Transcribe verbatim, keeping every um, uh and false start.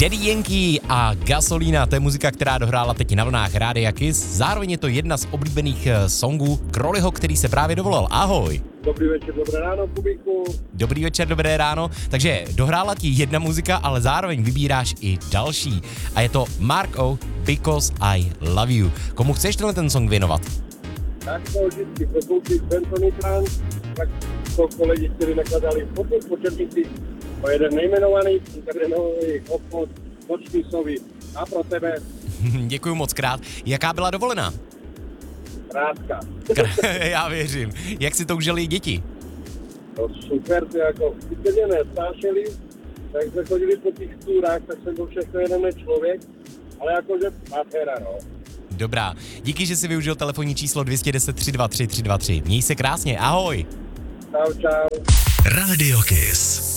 Daddy Yankee a Gasolina, to je muzika, která dohrála teď na vlnách Rádia Kiss. Zároveň je to jedna z oblíbených songů Crowleyho, který se právě dovolal. Ahoj. Dobrý večer, dobré ráno, Kubíku. Dobrý večer, dobré ráno. Takže dohrála ti jedna muzika, ale zároveň vybíráš i další. A je to Mark O, Because I Love You. Komu chceš tenhle ten song věnovat? Tak to vždycky poslouchí Symphony Trans, tak to kolegy, kteří nakladali pokud po Černici o jeden nejmenovaný internetový obchod noční sovy. A pro tebe. Děkuju moc krát. Jaká byla dovolená? Kráská. Já věřím. Jak si to užili děti? No super, to jako úplně nestášeli, tak jsme chodili po těch túrách, tak jsem byl všechno jeden člověk, ale jakože aféra, no. Dobrá. Díky, že jsi využil telefonní číslo dvě deset tři dva tři tři dva tři. Měj se krásně, ahoj. Čau, čau. Radio Kiss.